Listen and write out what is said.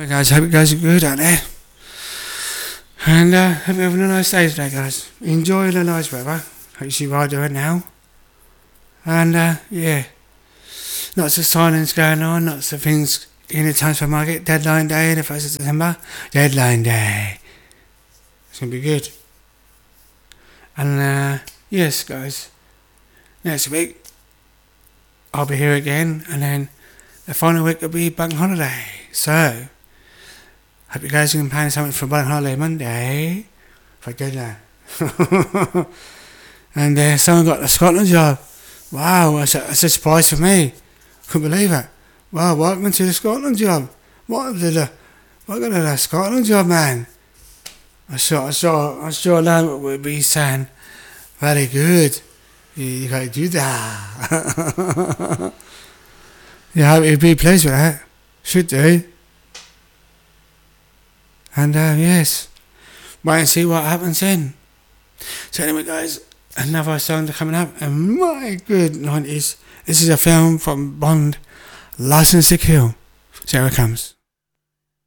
guys, hope you guys are good out there. And hope you're having a nice day today, guys. Enjoy the nice weather. Hope you see what I'm doing now. And yeah, lots of signings going on, lots of things in the transfer market. Deadline day, the 1st of September. Deadline day. It's going to be good. And yes, guys, next week I'll be here again, and then the final week will be bank holiday. So, hope you guys can plan something for bank holiday Monday. For dinner. And someone got the Scotland job. Wow, that's a surprise for me. Couldn't believe it. Wow, welcome to the Scotland job. What got the Scotland job, man? I'm sure that would be saying, very good. You got to do that. Yeah, he'd be pleased with that. Should do. And yes, wait and see what happens then. So anyway, guys, another song coming up, and my good 90s. This is a film from Bond, License to Kill. So here it comes.